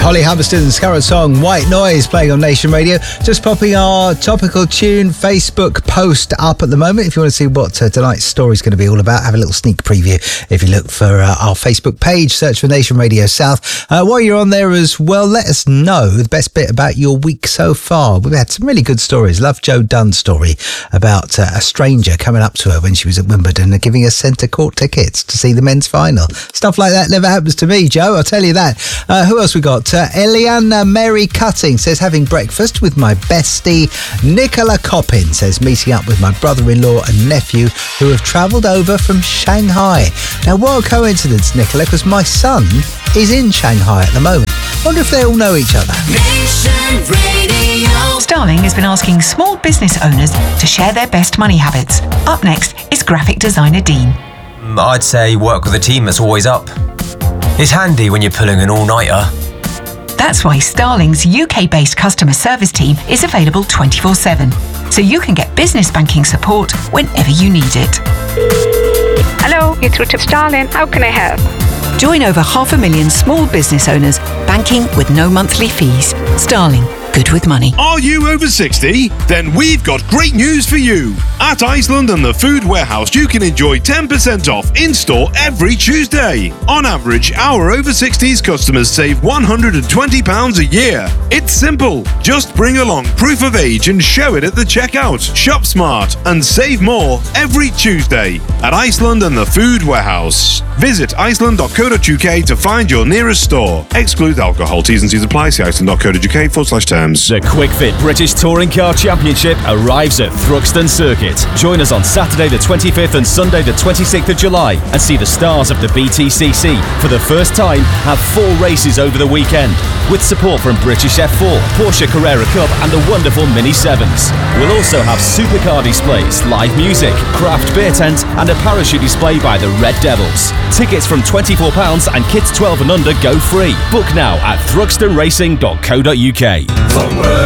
Holly Humberston and Scarrett Song, White Noise, playing on Nation Radio. Just popping our Topical Tune Facebook post up at the moment. If you want to see what tonight's story is going to be all about, have a little sneak preview if you look for our Facebook page, search for Nation Radio South. While you're on there as well, let us know the best bit about your week so far. We've had some really good stories. Love Joe Dunn's story about a stranger coming up to her when she was at Wimbledon and giving her centre court tickets to see the men's final. Stuff like that never happens to me, Joe, I'll tell you that. Who else we got? Eliana Mary Cutting says, having breakfast with my bestie. Nicola Coppin says, meeting up with my brother-in-law and nephew who have travelled over from Shanghai. Now, what a coincidence, Nicola, because my son is in Shanghai at the moment. Wonder if they all know each other. Nation Radio. Starling has been asking small business owners to share their best money habits. Up next is graphic designer Dean. I'd say work with a team that's always up. It's handy when you're pulling an all-nighter. That's why Starling's UK-based customer service team is available 24/7, so you can get business banking support whenever you need it. Hello, you're through to Starling. How can I help? Join over 500,000 small business owners banking with no monthly fees. Starling, good with money. Are you over 60? Then we've got great news for you. At Iceland and the Food Warehouse, you can enjoy 10% off in-store every Tuesday. On average, our over 60s customers save £120 a year. It's simple. Just bring along proof of age and show it at the checkout. Shop smart and save more every Tuesday at Iceland and the Food Warehouse. Visit iceland.co.uk to find your nearest store. Exclude alcohol. T's and C's apply. See iceland.co.uk/terms. The Quick Fit British Touring Car Championship arrives at Thruxton Circuit. Join us on Saturday the 25th and Sunday the 26th of July and see the stars of the BTCC. For the first time, have 4 races over the weekend with support from British F4, Porsche Carrera Cup and the wonderful Mini 7s. We'll also have supercar displays, live music, craft beer tent and a parachute display by the Red Devils. Tickets from £24 and kids 12 and under go free. Book now at thruxtonracing.co.uk.